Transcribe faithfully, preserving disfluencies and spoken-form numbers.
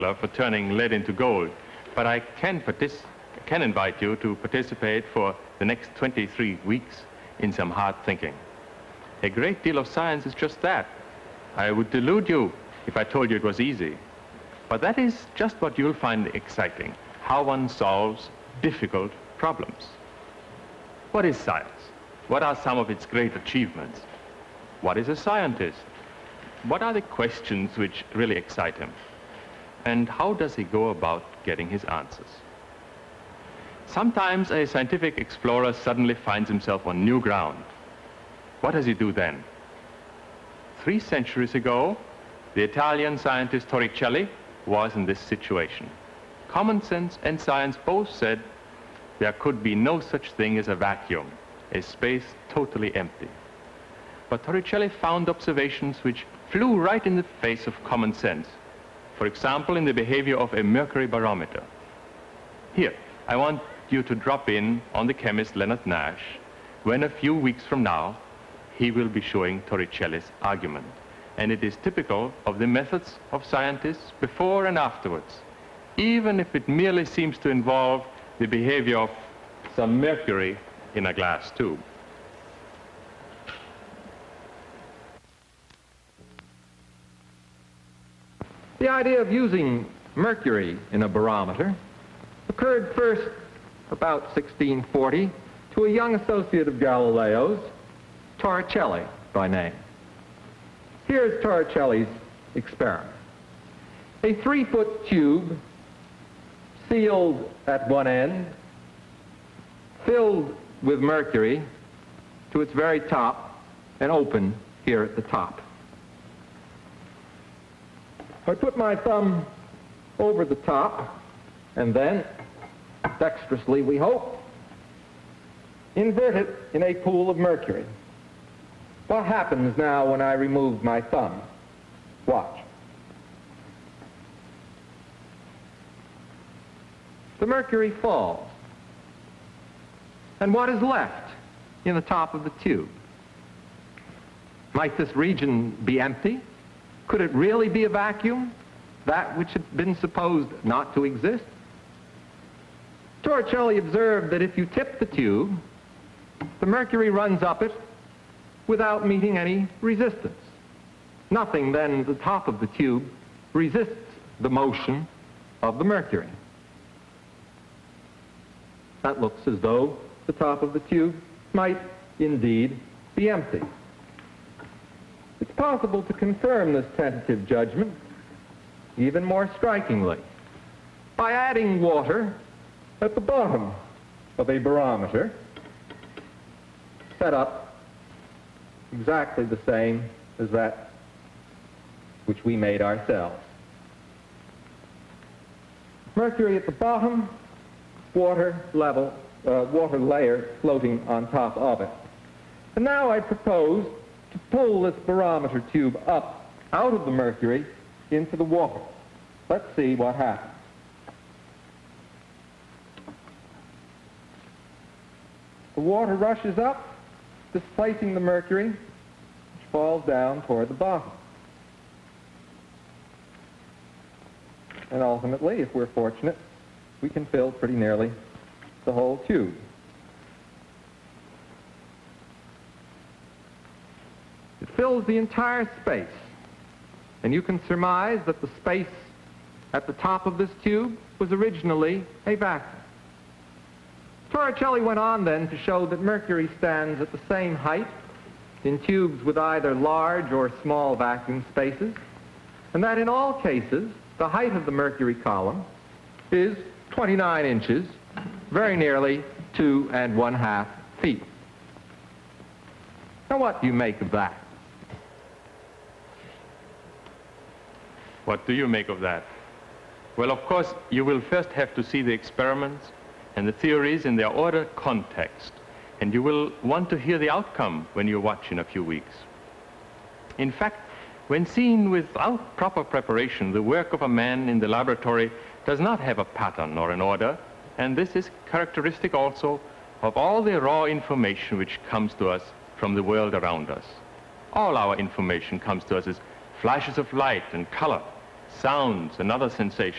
for turning lead into gold, but I can, partic can invite you to participate for the next twenty-three weeks in some hard thinking. A great deal of science is just that. I would delude you if I told you it was easy. But that is just what you'll find exciting, how one solves difficult problems. What is science? What are some of its great achievements? What is a scientist? What are the questions which really excite him? And how does he go about getting his answers? Sometimes a scientific explorer suddenly finds himself on new ground. What does he do then? Three centuries ago, the Italian scientist Torricelli was in this situation. Common sense and science both said there could be no such thing as a vacuum, a space totally empty. But Torricelli found observations which flew right in the face of common sense. For example, in the behavior of a mercury barometer. Here, I want you to drop in on the chemist Leonard Nash when a few weeks from now he will be showing Torricelli's argument. And it is typical of the methods of scientists before and afterwards, even if it merely seems to involve the behavior of some mercury in a glass tube. The idea of using mercury in a barometer occurred first about sixteen forty to a young associate of Galileo's, Torricelli by name. Here's Torricelli's experiment. A three-foot tube sealed at one end, filled with mercury to its very top and open here at the top. I put my thumb over the top and then, dexterously we hope, invert it in a pool of mercury. What happens now when I remove my thumb? Watch. The mercury falls. And what is left in the top of the tube? Might this region be empty? Could it really be a vacuum, that which had been supposed not to exist? Torricelli observed that if you tip the tube, the mercury runs up it without meeting any resistance. Nothing then at the top of the tube resists the motion of the mercury. That looks as though the top of the tube might indeed be empty. It's possible to confirm this tentative judgment even more strikingly by adding water at the bottom of a barometer set up exactly the same as that which we made ourselves. Mercury at the bottom, water level, uh, water layer floating on top of it. And now I propose to pull this barometer tube up out of the mercury into the water. Let's see what happens. The water rushes up, displacing the mercury, which falls down toward the bottom. And ultimately, if we're fortunate, we can fill pretty nearly the whole tube. It fills the entire space, and you can surmise that the space at the top of this tube was originally a vacuum. Torricelli went on then to show that mercury stands at the same height in tubes with either large or small vacuum spaces, and that in all cases the height of the mercury column is twenty-nine inches, very nearly two and one half feet. Now what do you make of that? What do you make of that? Well, of course, you will first have to see the experiments and the theories in their order context, and you will want to hear the outcome when you watch in a few weeks. In fact, when seen without proper preparation, the work of a man in the laboratory does not have a pattern or an order, and this is characteristic also of all the raw information which comes to us from the world around us. All our information comes to us as flashes of light and color, sounds and other sensations.